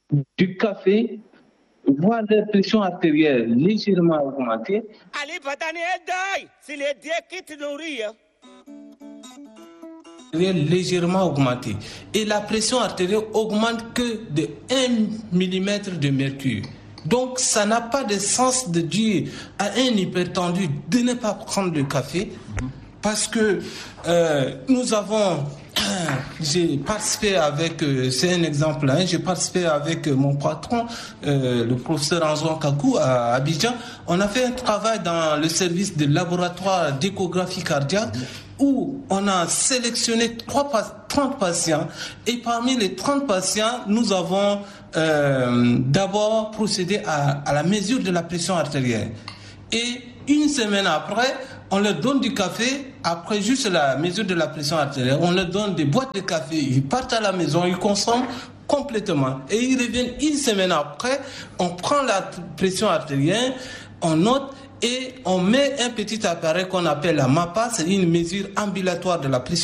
du café, voir leur pression artérielle légèrement augmenter. Légèrement augmenté. Et la pression artérielle augmente que de 1 mm de mercure. Donc, ça n'a pas de sens de dire à un hypertendu de ne pas prendre le café parce que nous avons... J'ai participé avec, c'est un exemple, j'ai participé avec mon patron, le professeur Anzouan Kakou à Abidjan. On a fait un travail dans le service de laboratoire d'échographie cardiaque où on a sélectionné 30 patients et parmi les 30 patients, nous avons d'abord procédé à la mesure de la pression artérielle. Et une semaine après, on leur donne du café, après juste la mesure de la pression artérielle, on leur donne des boîtes de café, ils partent à la maison, ils consomment complètement. Et ils reviennent une semaine après, on prend la pression artérielle, on note et on met un petit appareil qu'on appelle la MAPA, c'est une mesure ambulatoire de la pression